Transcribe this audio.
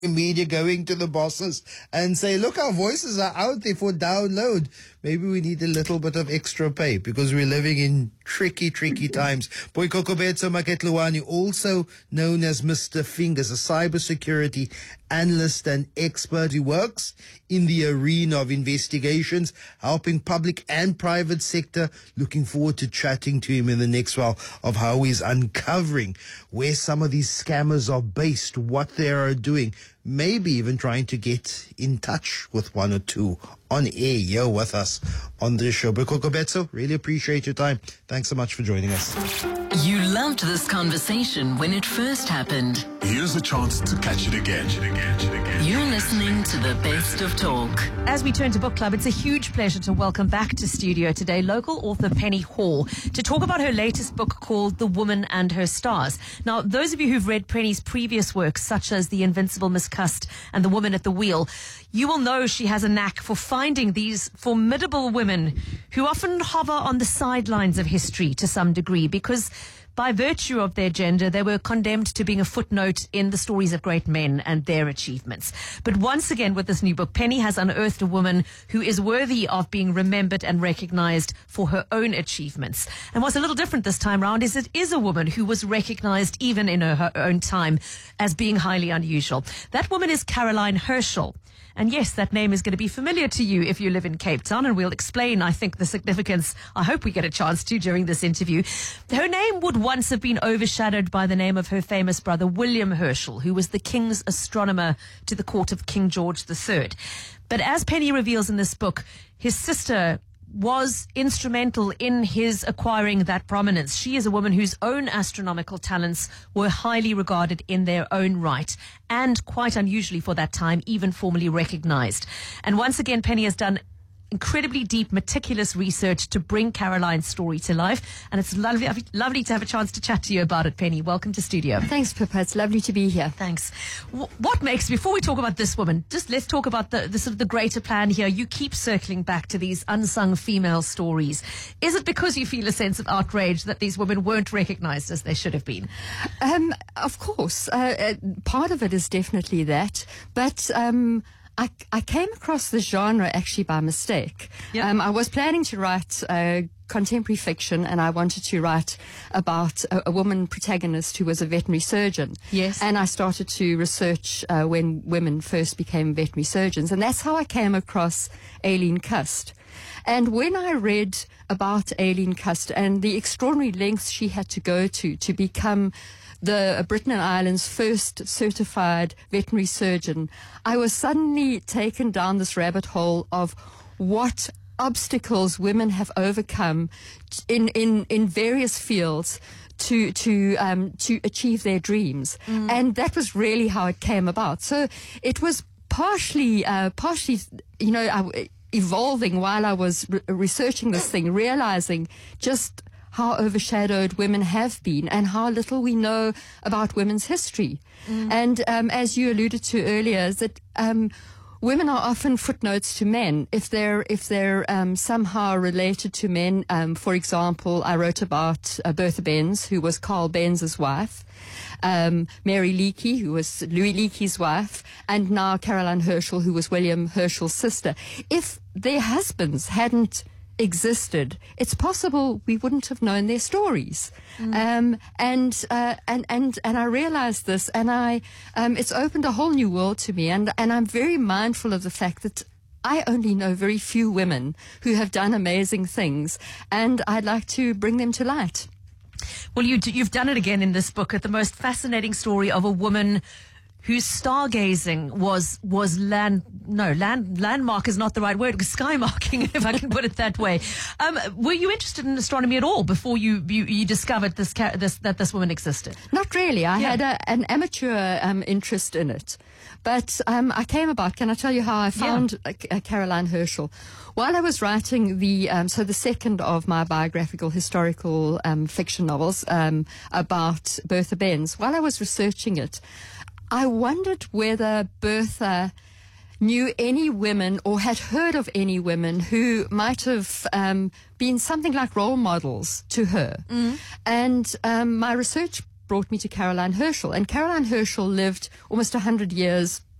media going to the bosses and say, look, our voices are out there for download. Maybe we need a little bit of extra pay because we're living in tricky times. Boyko Kobetso Maketluwani, also known as Mr. Fingers, a cybersecurity analyst and expert who works in the arena of investigations, helping public and private sector. Looking forward to chatting to him in the next while of how he's uncovering where some of these scammers are based, what they are doing, maybe even trying to get in touch with one or two on air here with us on this show. Boyko Kobetso, really appreciate your time. Thanks so much for joining us. You loved this conversation when it first happened. Here's a chance to catch it again. You're listening to the Best of Talk. As we turn to Book Club, it's a huge pleasure to welcome back to studio today local author Penny Hall to talk about her latest book called The Woman and Her Stars. Now, those of you who've read Penny's previous works, such as The Invincible Miss Cust and The Woman at the Wheel, you will know she has a knack for finding these formidable women who often hover on the sidelines of history to some degree because by virtue of their gender, they were condemned to being a footnote in the stories of great men and their achievements. But once again, with this new book, Penny has unearthed a woman who is worthy of being remembered and recognized for her own achievements. And what's a little different this time around is it is a woman who was recognized even in her own time as being highly unusual. That woman is Caroline Herschel. And yes, that name is going to be familiar to you if you live in Cape Town, and we'll explain, I think, the significance. I hope we get a chance to during this interview. Her name would once have been overshadowed by the name of her famous brother, William Herschel, who was the king's astronomer to the court of King George III. But as Penny reveals in this book, his sister was instrumental in his acquiring that prominence. She is a woman whose own astronomical talents were highly regarded in their own right and, quite unusually for that time, even formally recognized. And once again, Penny has done incredibly deep, meticulous research to bring Caroline's story to life. And it's lovely to have a chance to chat to you about it, Penny. Welcome to studio. Thanks, Pippa. It's lovely to be here. Thanks. What makes, before we talk about this woman, just let's talk about the sort of the greater plan here. You keep circling back to these unsung female stories. Is it because you feel a sense of outrage that these women weren't recognized as they should have been? Of course. Part of it is definitely that. But I came across the genre actually by mistake. Yep. I was planning to write contemporary fiction, and I wanted to write about a woman protagonist who was a veterinary surgeon. Yes. And I started to research when women first became veterinary surgeons, and that's how I came across Aileen Cust. And when I read about Aileen Cust and the extraordinary lengths she had to go to become the Britain and Ireland's first certified veterinary surgeon, I was suddenly taken down this rabbit hole of what obstacles women have overcome in various fields to achieve their dreams. And that was really how it came about. So it was partially, evolving while I was researching this thing, realizing just how overshadowed women have been and how little we know about women's history. And as you alluded to earlier, is that women are often footnotes to men if they're somehow related to men. For example, I wrote about Bertha Benz, who was Carl Benz's wife, Mary Leakey, who was Louis Leakey's wife, and now Caroline Herschel, who was William Herschel's sister. If their husbands hadn't existed, it's possible we wouldn't have known their stories. And I realized this, and it's opened a whole new world to me, and I'm very mindful of the fact that I only know very few women who have done amazing things, and I'd like to bring them to light. Well, you've done it again in this book, at the most fascinating story of a woman whose stargazing was landmark is not the right word, skymarking, if I can put it that way. Were you interested in astronomy at all before you discovered that this woman existed? Not really. I had an amateur interest in it. But I came about, can I tell you how I found Caroline Herschel? While I was writing the second of my biographical historical fiction novels about Bertha Benz, while I was researching it, I wondered whether Bertha knew any women or had heard of any women who might have been something like role models to her. And my research brought me to Caroline Herschel. And Caroline Herschel lived almost 100 years